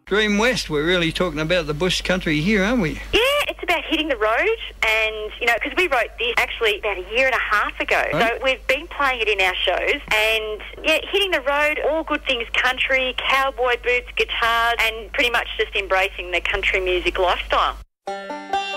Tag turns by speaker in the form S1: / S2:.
S1: Dream West, we're really talking about the bush country here, aren't we?
S2: Yeah, it's about hitting the road and, you know, because we wrote this actually about a year and a half ago.
S1: Right.
S2: So we've been playing it in our shows and, yeah, hitting the road, all good things country, cowboy boots, guitars, and pretty much just embracing the country music lifestyle.